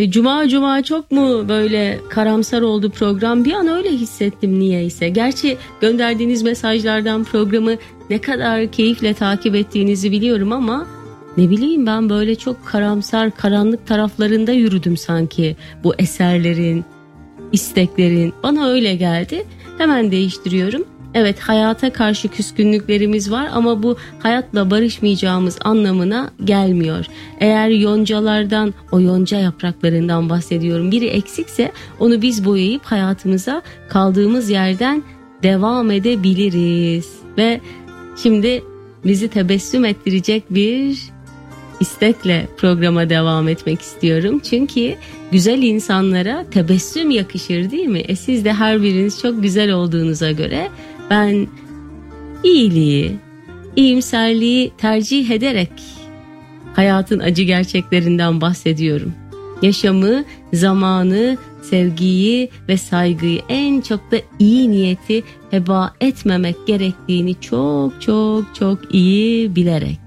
Cuma çok mu böyle karamsar oldu program? Bir an öyle hissettim niyeyse. Gerçi gönderdiğiniz mesajlardan programı ne kadar keyifle takip ettiğinizi biliyorum ama ne bileyim, ben böyle çok karamsar, karanlık taraflarında yürüdüm sanki bu eserlerin, isteklerin. Bana öyle geldi. Hemen değiştiriyorum. Evet, hayata karşı küskünlüklerimiz var ama bu hayatla barışmayacağımız anlamına gelmiyor. Eğer yoncalardan, o yonca yapraklarından bahsediyorum, biri eksikse onu biz boyayıp hayatımıza kaldığımız yerden devam edebiliriz. Ve şimdi bizi tebessüm ettirecek bir istekle programa devam etmek istiyorum. Çünkü güzel insanlara tebessüm yakışır, değil mi? Siz de her biriniz çok güzel olduğunuza göre ben iyiliği, iyimserliği tercih ederek hayatın acı gerçeklerinden bahsediyorum. Yaşamı, zamanı, sevgiyi ve saygıyı, en çok da iyi niyeti heba etmemek gerektiğini çok iyi bilerek.